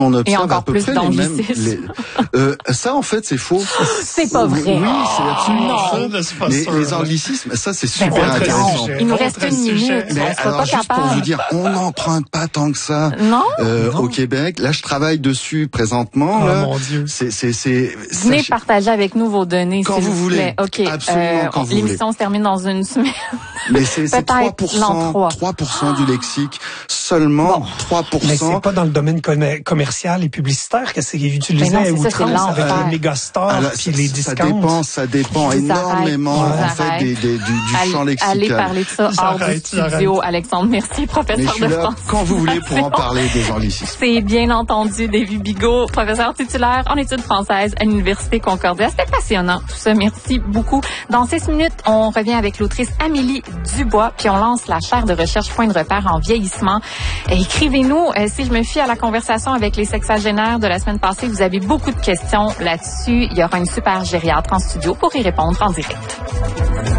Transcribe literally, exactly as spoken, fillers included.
On observe Et encore à peu plus près les mêmes. Les... Euh, ça, en fait, c'est faux. C'est pas vrai. Oui, c'est absolument non. faux. Les, les anglicismes, ça, c'est super ben, intéressant. Il nous reste une minute. Mais on sera alors, pas juste capable. pour vous dire, on n'emprunte pas tant que ça. Non. Euh, non. Au Québec, là, je travaille dessus présentement. Oh là. mon Dieu. C'est, c'est, c'est. Venez sachez... partager avec nous vos données, quand s'il vous vous voulez. plaît. Ok. Absolument, euh, quand vous l'émission voulez. se termine dans une semaine. Mais c'est, c'est trois pour cent, trois. trois pour cent du lexique. Seulement bon. trois pour cent. Mais c'est pas dans le domaine com- commercial et publicitaire que c'est utilisé à outrance avec les méga stars puis les discounts. Ça dépend, ça dépend énormément en fait des, des, du, du allez, champ lexical. Allez parler de ça hors du studio, Alexandre. Merci, professeur Mais de je suis là français. quand vous voulez pour en parler des anglicismes. C'est bien entendu David Bigot, professeur titulaire en études françaises à l'Université Concordia. C'était passionnant tout ça. Merci beaucoup. Dans six minutes, on revient avec l'autrice Amélie Dubois, puis on lance la chaire de recherche Point de repère en vieillissement. Écrivez-nous, euh, si je me fie à la conversation avec les sexagénaires de la semaine passée, vous avez beaucoup de questions là-dessus. Il y aura une super gériatre en studio pour y répondre en direct.